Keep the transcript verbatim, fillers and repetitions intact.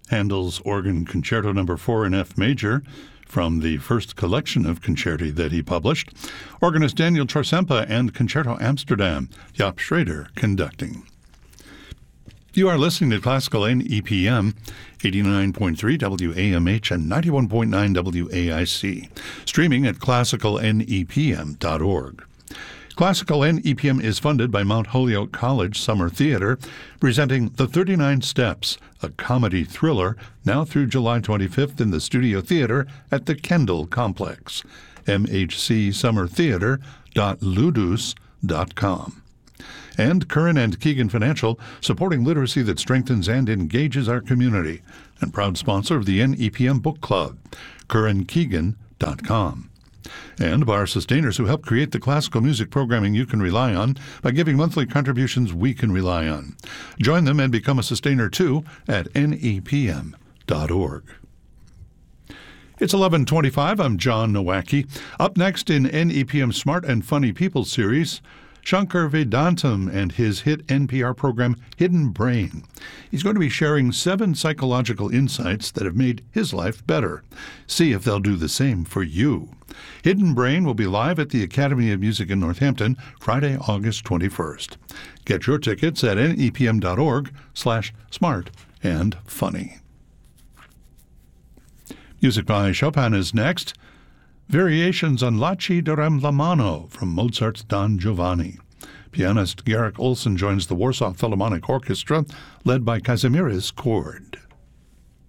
Handel's Organ Concerto Number four in F major, from the first collection of concerti that he published. Organist Daniel Trocempa and Concerto Amsterdam, Jaap Schrader conducting. You are listening to Classical N E P M, eighty-nine point three W A M H and ninety-one point nine W A I C, streaming at classical N E P M dot org. Classical N E P M is funded by Mount Holyoke College Summer Theater, presenting The thirty-nine Steps, a comedy thriller, now through July twenty-fifth in the Studio Theater at the Kendall Complex. m h c summer theater dot ludus dot com. And Curran and Keegan Financial, supporting literacy that strengthens and engages our community, and proud sponsor of the N E P M Book Club, curran keegan dot com. And by our sustainers who help create the classical music programming you can rely on by giving monthly contributions we can rely on. Join them and become a sustainer too at N E P M dot org. It's eleven twenty-five. I'm John Nowacki. Up next in N E P M Smart and Funny People series, Shankar Vedantam and his hit N P R program Hidden Brain. He's going to be sharing seven psychological insights that have made his life better. See if they'll do the same for you. Hidden Brain will be live at the Academy of Music in Northampton Friday, August twenty-first. Get your tickets at N E P M dot org slash smart and funny. Music by Chopin is next. Variations on La Ci darem la mano from Mozart's Don Giovanni. Pianist Garrick Olson joins the Warsaw Philharmonic Orchestra, led by Kazimierz Cord.